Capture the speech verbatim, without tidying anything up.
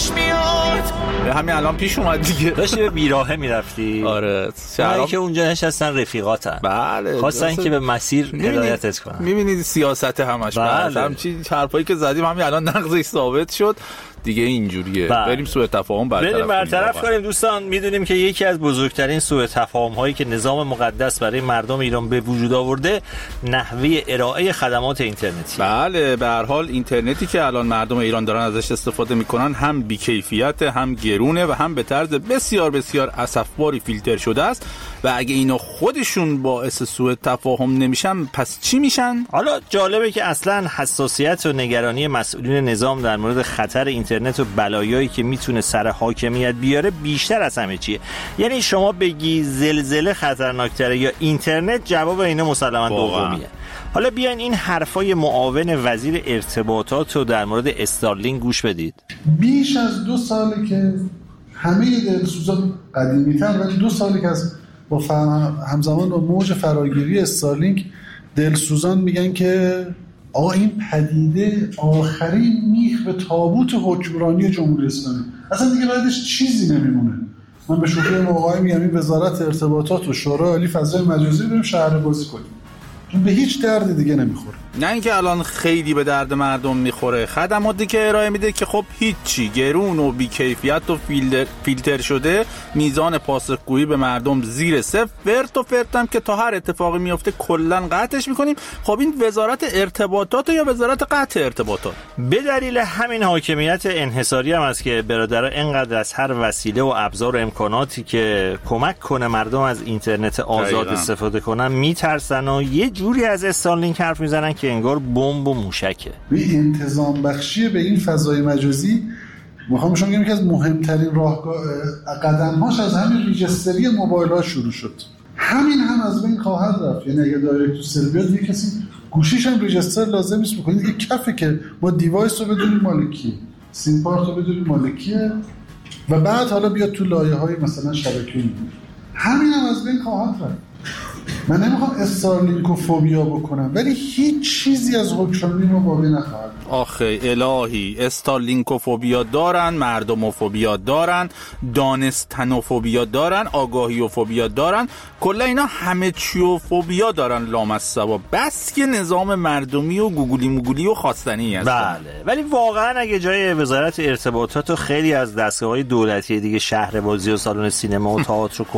پیش میاد. همین الان پیش اومد دیگه. داشتی به بیراهه میرفتی. آره شهرام که اونجا نشستن رفیقاتن. بله خواستن که به مسیر هدایتت کنن. میبینید سیاست همش. بله. همچین حرفایی که زدیم همین الان نقضش ثابت شد دیگه. اینجوریه. بریم سوء تفاهم برطرف بریم برطرف کنیم. دوستان میدونیم که یکی از بزرگترین سوء تفاهم هایی که نظام مقدس برای مردم ایران به وجود آورده نحوه ارائه خدمات اینترنتی. بله به هر حال اینترنتی که الان مردم ایران دارن ازش استفاده میکنن هم بی‌کیفیت، هم گرونه و هم به طرز بسیار بسیار اسفباری فیلتر شده است و اگه اینا خودشون باعث سوء تفاهم نمیشن پس چی میشن؟ حالا جالبه که اصلا حساسیت و نگرانی مسئولین نظام در مورد خطر اینترنت و بلایایی که میتونه سر حاکمیت بیاره بیشتر از همه چیه. یعنی شما بگی زلزله خطرناکتره یا اینترنت، جواب اینا مسلماً دومیه. حالا بیاین این حرفای معاون وزیر ارتباطات رو در مورد استارلینک گوش بدید. بیش از دو ساله که همه دلسوزان قدیمی‌تر ولی دو ساله که از با همزمان با موج فراگیری استارلینک دلسوزان میگن که آقا این پدیده آخرین میخ به تابوت حکمرانی جمهوری اسلامی، اصلا دیگه بعدش چیزی نمیمونه. من به شوخی موقعی میگم این وزارت ارتباطات و شورای عالی فضای مجازی بریم شهر بازی کنیم، به هیچ درد دیگه نمیخوره. نه اینکه الان خیلی به درد مردم میخوره، خدماتی که ارائه میده که خب هیچی، گرون و بیکیفیت و فیلتر, فیلتر شده، میزان پاسخگویی به مردم زیر صفر، فرت و فرتم که تا هر اتفاقی میفته کلا قطعش میکنیم. خب این وزارت ارتباطات یا وزارت قطع ارتباطات؟ به دلیل همین حاکمیت انحصاری هم است که برادرها اینقدر از هر وسیله و ابزار و امکاناتی که کمک کنه مردم از اینترنت آزاد استفاده کنن میترسن و یه جوری از استارلینک حرف میزنن که انگار بمب و موشکه. به انتظام بخشی به این فضای مجازی میخوام شما بگم که از مهمترین راهگاه قدم‌هاش از همین ریجستری موبایل‌ها شروع شد. همین هم از بین خواهد رفت. یعنی اگه دایرکت تو سل بیاد یه کسی گوشیش هم ریجستر لازم نیست بکنید دیگه، کفه که ما دیوایس رو بدونیم مالکیه، سیم کارت رو بدونیم مالکیه و بعد حالا بیاد تو لایه‌های مثلا شبکه‌ای. همین هم از بین خواهد رفت. من نمیخوام استارلینکوفوبیا بکنم ولی هیچ چیزی از حکمرانی ما باقی نخواهد. آخه الهی، استارلینکوفوبیا دارن، مردموفوبیا دارن، دانستنوفوبیا دارن، آگاهیوفوبیا دارن، کلا اینا همه چیوفوبیا دارن لامصبا. بس که نظام مردمی و گوگلی موگلی و خواستنی هست. بله ولی واقعا اگه جای وزارت ارتباطات و خیلی از دستگاه‌های دولتی دیگه شهربازی و سالن سینما و تئاتر